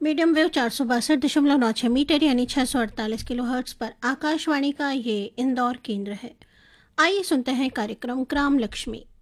Medium wave 462.96 यानी 648 kilohertz पर आकाशवाणी का ये इंदौर केंद्र है। आइए सुनते हैं कार्यक्रम ग्राम लक्ष्मी।